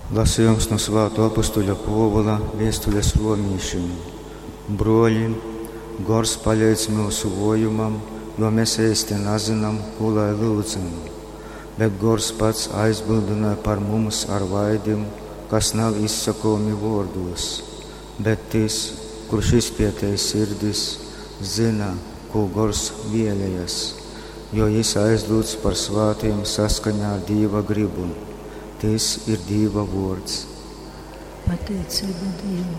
Lasījums no Svētā apustuļa Pāvila vēstules romiešiem. Broļi, Gors palīdz mūsu vojumam, jo mēs īsti nezinām, ko lai lūdzam. Bet Gors pats aizbildināja par mums ar vārdiem, kas nav izsakāmi vārdos. Bet tas, kurš izpētēja sirdis, zina, ko Gors vēlējas, jo viņš aizlūdz par svētiem saskaņā ar Dieva gribu. Tas ir Dieva vārds. Pateicība Dievam.